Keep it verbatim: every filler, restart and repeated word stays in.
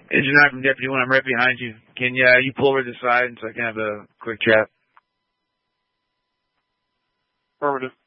Engine nine from Deputy One, I'm right behind you. Can you, uh, you pull over to the side so I can have a quick chat? Affirmative.